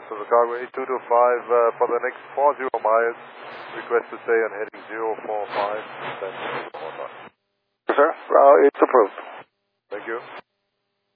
Silver Cargo 8225 for the next 40 miles. Request to stay on heading 045. Thank you. Yes, sir. It's approved. Thank you.